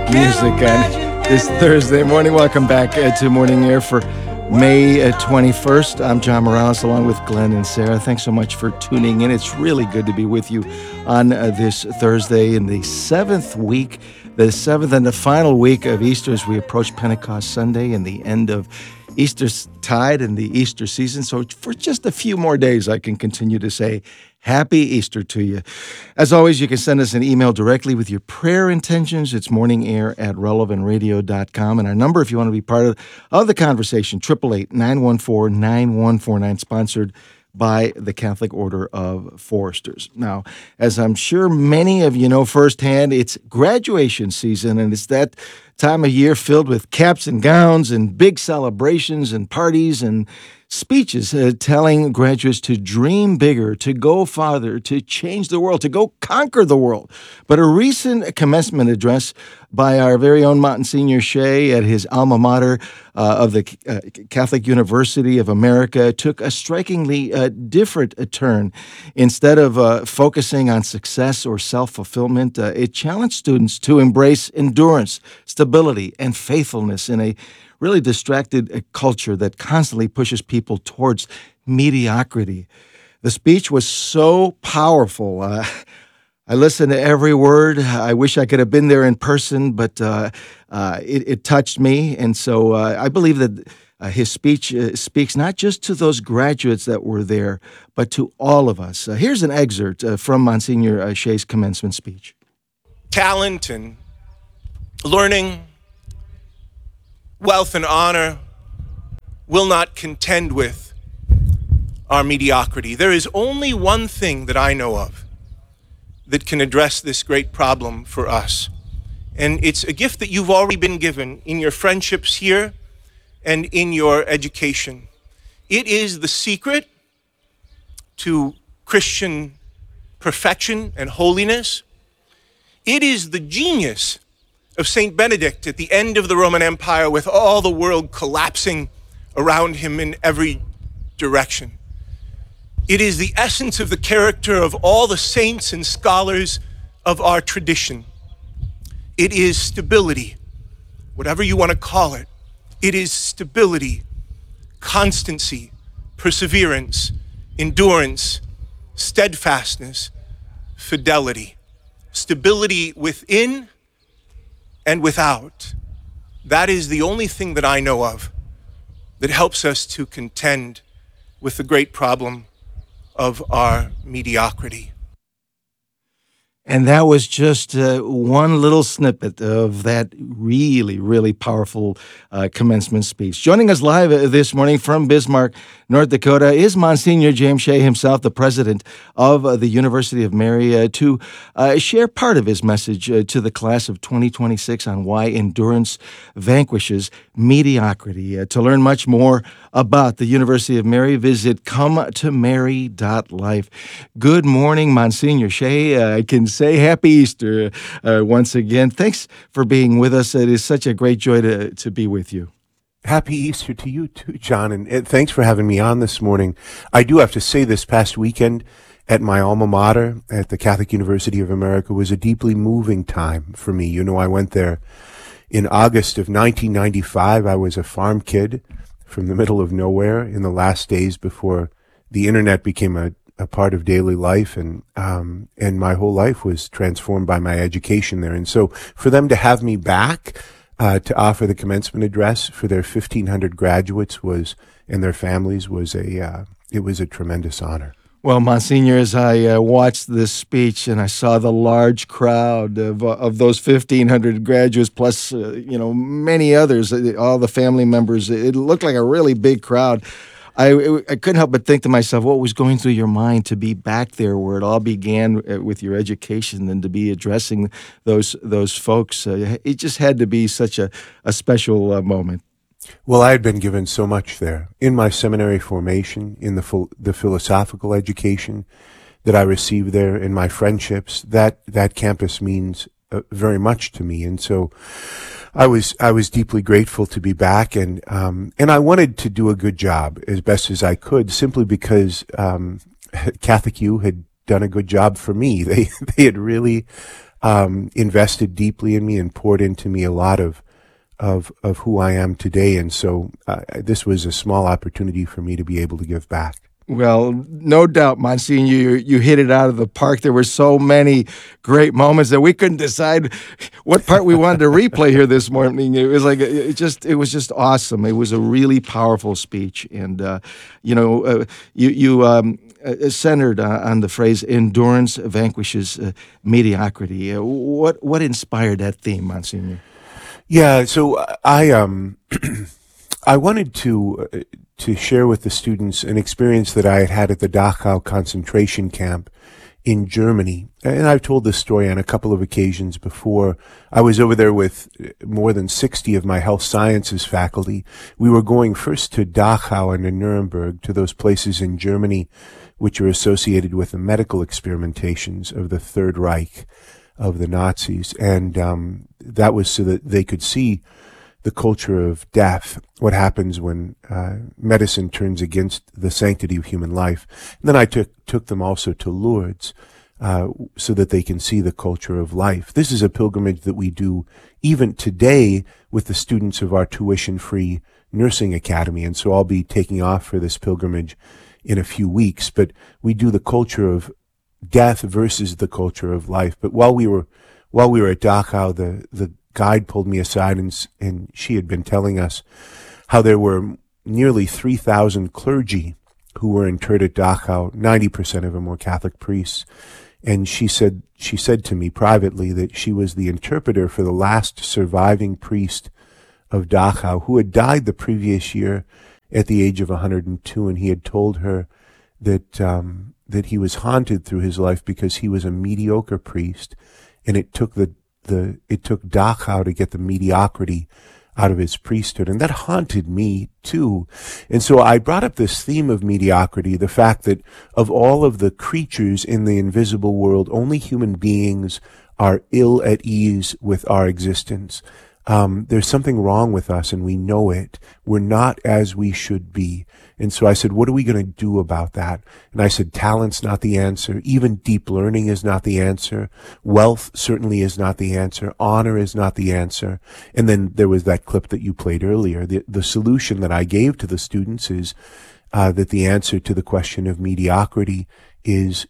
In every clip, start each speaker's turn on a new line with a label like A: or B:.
A: music on this Thursday morning. Welcome back to Morning Air for May 21st. I'm John Morales along with Glenn and Sarah. Thanks so much for tuning in. It's really good to be with you on this Thursday in the seventh and the final week of Easter as we approach Pentecost Sunday and the end of Easter's tide and the Easter season. So for just a few more days, I can continue to say Happy Easter to you. As always, you can send us an email directly with your prayer intentions. It's morningair@relevantradio.com. And our number, if you want to be part of the conversation, 888-914-9149, sponsored by the Catholic Order of Foresters. Now, as I'm sure many of you know firsthand, it's graduation season, and it's that time of year filled with caps and gowns and big celebrations and parties and speeches telling graduates to dream bigger, to go farther, to change the world, to go conquer the world. But a recent commencement address by our very own Monsignor Shea at his alma mater of the Catholic University of America took a strikingly different turn. Instead of focusing on success or self-fulfillment, it challenged students to embrace endurance, stability, and faithfulness in a really distracted culture that constantly pushes people towards mediocrity. The speech was so powerful. I listened to every word. I wish I could have been there in person, but it touched me. And so I believe that his speech speaks not just to those graduates that were there, but to all of us. Here's an excerpt from Monsignor Shea's commencement speech.
B: Talent and learning, wealth and honor will not contend with our mediocrity. There is only one thing that I know of that can address this great problem for us. And it's a gift that you've already been given in your friendships here and in your education. It is the secret to Christian perfection and holiness. It is the genius of Saint Benedict at the end of the Roman Empire, with all the world collapsing around him in every direction. It is the essence of the character of all the saints and scholars of our tradition. It is stability, whatever you want to call it. It is stability, constancy, perseverance, endurance, steadfastness, fidelity. Stability within and without. That is the only thing that I know of that helps us to contend with the great problem of our mediocrity.
A: And that was just one little snippet of that really, really powerful commencement speech. Joining us live this morning from Bismarck, North Dakota, is Monsignor James Shea himself, the president of the University of Mary, to share part of his message to the class of 2026 on why endurance vanquishes mediocrity. To learn much more about the University of Mary, visit cometomary.life. Good morning, Monsignor Shea. I can say Happy Easter once again. Thanks for being with us. It is such a great joy to be with you.
C: Happy Easter to you too, John, and thanks for having me on this morning. I do have to say this past weekend at my alma mater at the Catholic University of America was a deeply moving time for me. You know, I went there in August of 1995. I was a farm kid from the middle of nowhere in the last days before the internet became a part of daily life, and my whole life was transformed by my education there. And so for them to have me back to offer the commencement address for their 1,500 graduates and their families was a tremendous honor.
A: Well, Monsignor, as I watched this speech and I saw the large crowd of those 1,500 graduates, plus many others, all the family members, it looked like a really big crowd. I couldn't help but think to myself, what was going through your mind to be back there where it all began with your education and to be addressing those folks? It just had to be such a special moment.
C: Well, I had been given so much there in my seminary formation, in the philosophical education that I received there, in my friendships. That campus means very much to me, and so I was deeply grateful to be back, and I wanted to do a good job as best as I could, simply because Catholic U had done a good job for me. They had really invested deeply in me and poured into me a lot of who I am today. And so this was a small opportunity for me to be able to give back.
A: Well, no doubt, Monsignor, you hit it out of the park. There were so many great moments that we couldn't decide what part we wanted to replay here this morning. It was like it was just awesome. It was a really powerful speech, and you centered on the phrase "endurance vanquishes mediocrity." What inspired that theme, Monsignor?
C: Yeah, so I wanted to share with the students an experience that I had had at the Dachau concentration camp in Germany. And I've told this story on a couple of occasions before. I was over there with more than 60 of my health sciences faculty. We were going first to Dachau and to Nuremberg, to those places in Germany which are associated with the medical experimentations of the Third Reich of the Nazis. And that was so that they could see the culture of death, what happens when medicine turns against the sanctity of human life. And then I took them also to Lourdes so that they can see the culture of life. This is a pilgrimage that we do even today with the students of our tuition-free nursing academy. And so I'll be taking off for this pilgrimage in a few weeks. But we do the culture of death versus the culture of life. But while we were at Dachau, the guide pulled me aside and she had been telling us how there were nearly 3,000 clergy who were interred at Dachau. 90% of them were Catholic priests. And she said to me privately that she was the interpreter for the last surviving priest of Dachau, who had died the previous year at the age of 102. And he had told her that he was haunted through his life because he was a mediocre priest, and it took Dachau to get the mediocrity out of his priesthood. And that haunted me too. And so I brought up this theme of mediocrity, the fact that of all of the creatures in the invisible world, only human beings are ill at ease with our existence. There's something wrong with us, and we know it. We're not as we should be. And so I said, what are we going to do about that? And I said, talent's not the answer. Even deep learning is not the answer. Wealth certainly is not the answer. Honor is not the answer. And then there was that clip that you played earlier. The solution that I gave to the students is that the answer to the question of mediocrity is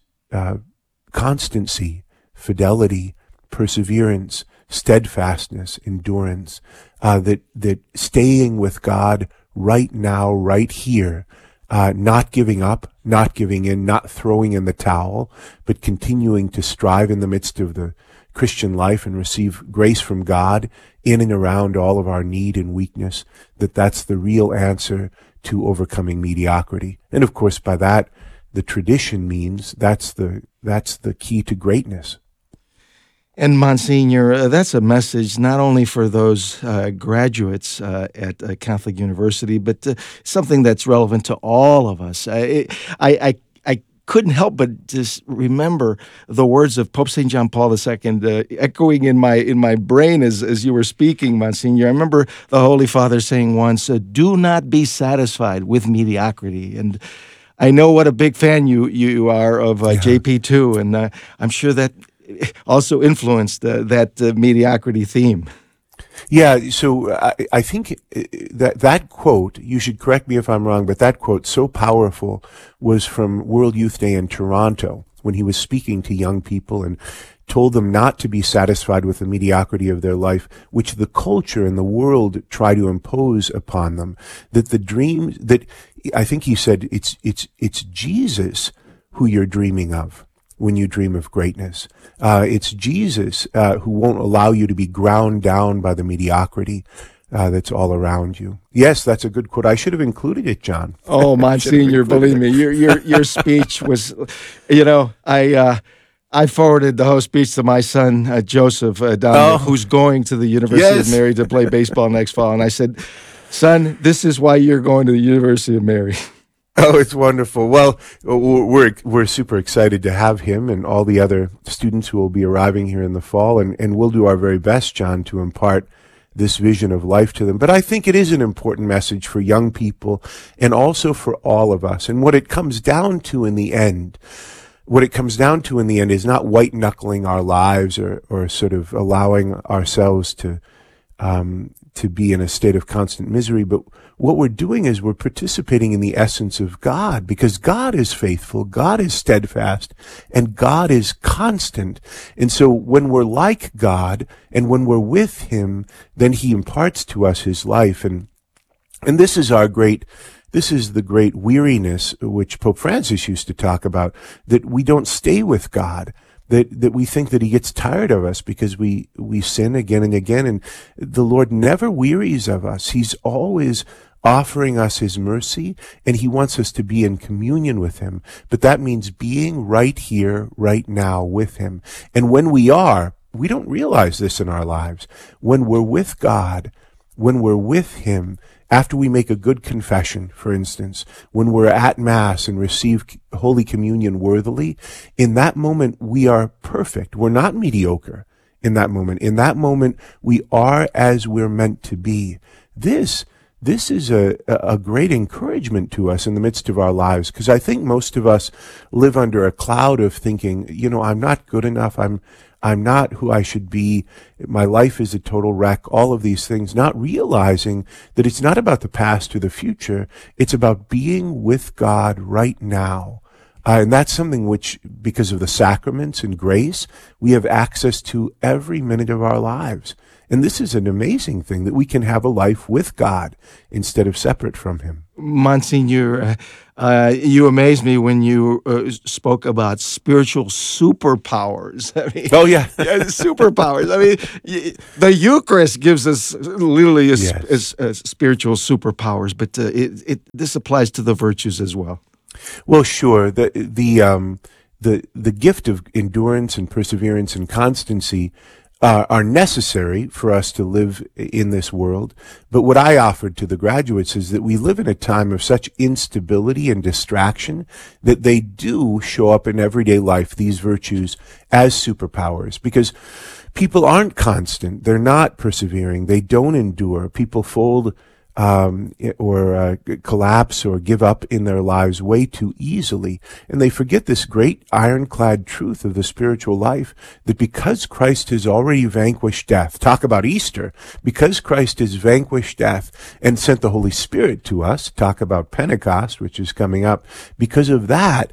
C: constancy, fidelity, perseverance, steadfastness, endurance, that staying with God right now, right here, not giving up, not giving in, not throwing in the towel, but continuing to strive in the midst of the Christian life and receive grace from God in and around all of our need and weakness, that's the real answer to overcoming mediocrity. And of course, by that, the tradition means that's the key to greatness.
A: And Monsignor, that's a message not only for those graduates at Catholic University, but something that's relevant to all of us. I couldn't help but just remember the words of Pope St. John Paul II echoing in my brain as you were speaking, Monsignor. I remember the Holy Father saying once, "Do not be satisfied with mediocrity." And I know what a big fan you are of JP2, and I'm sure that also influenced that mediocrity theme.
C: Yeah, so I think that quote, you should correct me if I'm wrong, but that quote, so powerful, was from World Youth Day in Toronto when he was speaking to young people and told them not to be satisfied with the mediocrity of their life, which the culture and the world try to impose upon them. That the dreams, that I think he said it's Jesus who you're dreaming of when you dream of greatness. It's Jesus who won't allow you to be ground down by the mediocrity that's all around you. Yes, that's a good quote. I should have included it, John.
A: Oh, Monsignor, believe me, your speech was, I forwarded the whole speech to my son, Joseph, who's going to the University of Mary to play baseball next fall. And I said, son, this is why you're going to the University of Mary.
C: Oh, it's wonderful. Well, we're super excited to have him and all the other students who will be arriving here in the fall, and we'll do our very best, John, to impart this vision of life to them. But I think it is an important message for young people and also for all of us. And what it comes down to in the end, what it comes down to in the end is not white knuckling our lives or sort of allowing ourselves to be in a state of constant misery, but what we're doing is we're participating in the essence of God, because God is faithful, God is steadfast, and God is constant. And so when we're like God and when we're with him, then he imparts to us his life. And this is the great weariness which Pope Francis used to talk about, that we don't stay with God. That we think that he gets tired of us because we sin again and again, and the Lord never wearies of us. He's always offering us his mercy, and he wants us to be in communion with him. But that means being right here, right now with him. And when we are, we don't realize this in our lives. When we're with God, when we're with him, after we make a good confession, for instance, when we're at Mass and receive Holy Communion worthily, in that moment we are perfect. We're not mediocre in that moment. In that moment, we are as we're meant to be. This is a great encouragement to us in the midst of our lives, because I think most of us live under a cloud of thinking, I'm not good enough, I'm not who I should be, my life is a total wreck, all of these things, not realizing that it's not about the past or the future, it's about being with God right now. And that's something which, because of the sacraments and grace, we have access to every minute of our lives. And this is an amazing thing, that we can have a life with God instead of separate from him.
A: Monsignor, you amazed me when you spoke about spiritual superpowers. I mean,
C: oh, yeah.
A: Superpowers. I mean, the Eucharist gives us literally a spiritual superpowers, but this applies to the virtues as well.
C: Well, sure. The gift of endurance and perseverance and constancy are necessary for us to live in this world. But what I offered to the graduates is that we live in a time of such instability and distraction that they do show up in everyday life, these virtues, as superpowers. Because people aren't constant. They're not persevering. They don't endure. People fold or collapse or give up in their lives way too easily. And they forget this great ironclad truth of the spiritual life, that because Christ has already vanquished death, talk about Easter, because Christ has vanquished death and sent the Holy Spirit to us, talk about Pentecost, which is coming up, because of that,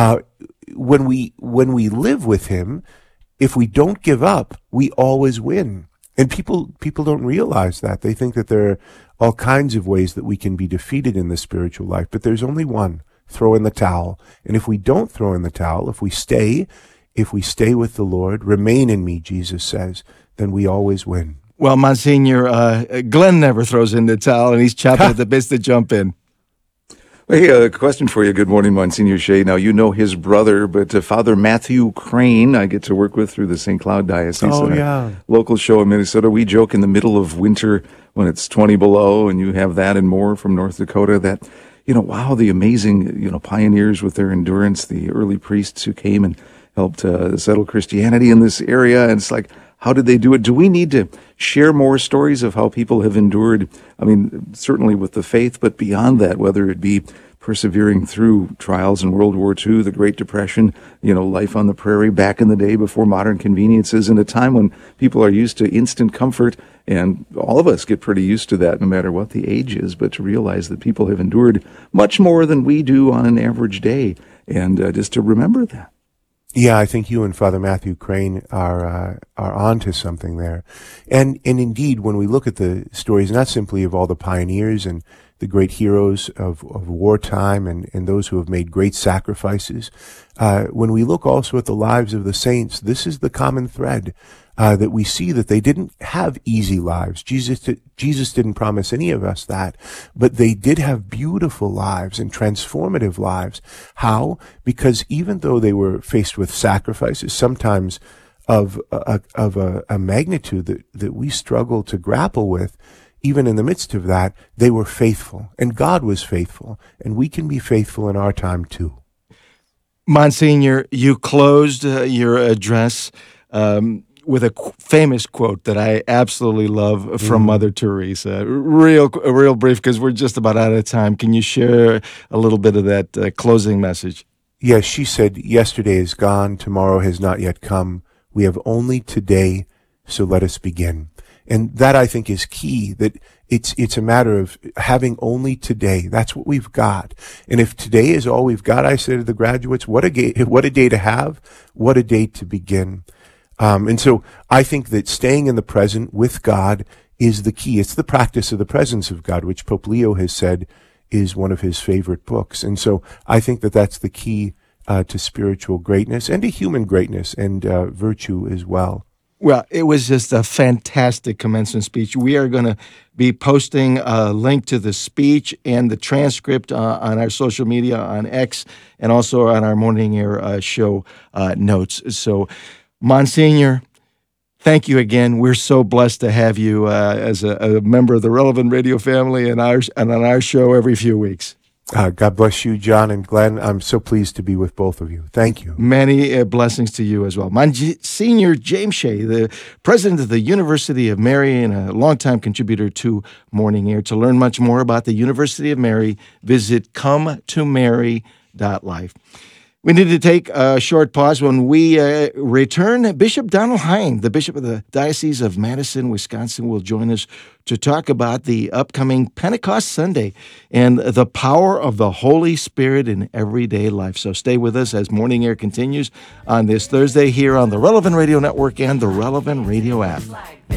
C: when we live with him, if we don't give up, we always win. And people don't realize that. They think that there are all kinds of ways that we can be defeated in the spiritual life, but there's only one: throw in the towel. And if we don't throw in the towel, if we stay with the Lord, remain in me, Jesus says, then we always win.
A: Well, Monsignor, Glenn never throws in the towel, and he's chopping at the bits to jump in.
D: Hey, a question for you. Good morning, Monsignor Shea. Now, you know his brother, but Father Matthew Crane, I get to work with through the St. Cloud Diocese.
C: Oh, yeah.
D: Local show in Minnesota. We joke in the middle of winter when it's 20 below and you have that and more from North Dakota that, wow, the amazing, pioneers with their endurance, the early priests who came and helped settle Christianity in this area. And it's like, how did they do it? Do we need to share more stories of how people have endured? I mean, certainly with the faith, but beyond that, whether it be persevering through trials in World War II, the Great Depression, life on the prairie back in the day before modern conveniences, in a time when people are used to instant comfort, and all of us get pretty used to that no matter what the age is, but to realize that people have endured much more than we do on an average day, and just to remember that.
C: Yeah, I think you and Father Matthew Crane are onto something there. And indeed, when we look at the stories, not simply of all the pioneers and the great heroes of wartime and those who have made great sacrifices, when we look also at the lives of the saints, this is the common thread, that we see that they didn't have easy lives. Jesus didn't promise any of us that, but they did have beautiful lives and transformative lives. How? Because even though they were faced with sacrifices, sometimes of a magnitude that we struggle to grapple with, even in the midst of that, they were faithful, and God was faithful, and we can be faithful in our time too.
A: Monsignor, you closed your address with a famous quote that I absolutely love from Mother Teresa. Real brief, because we're just about out of time. Can you share a little bit of that closing message?
C: Yes, she said, yesterday is gone, tomorrow has not yet come. We have only today, so let us begin. And that, I think, is key, that it's a matter of having only today. That's what we've got. And if today is all we've got, I say to the graduates, what a day to have, what a day to begin. And so I think that staying in the present with God is the key. It's the practice of the presence of God, which Pope Leo has said is one of his favorite books. And so I think that that's the key to spiritual greatness and to human greatness and virtue as well.
A: Well, it was just a fantastic commencement speech. We are going to be posting a link to the speech and the transcript on our social media, on X, and also on our Morning Air show notes. So, Monsignor, thank you again. We're so blessed to have you as a member of the Relevant Radio family and on our show every few weeks.
C: God bless you, John and Glenn. I'm so pleased to be with both of you. Thank you.
A: Many blessings to you as well. Monsignor James Shea, the president of the University of Mary and a longtime contributor to Morning Air. To learn much more about the University of Mary, visit cometomary.life. We need to take a short pause. When we return, Bishop Donald Hein, the Bishop of the Diocese of Madison, Wisconsin, will join us to talk about the upcoming Pentecost Sunday and the power of the Holy Spirit in everyday life. So stay with us as Morning Air continues on this Thursday here on the Relevant Radio Network and the Relevant Radio app.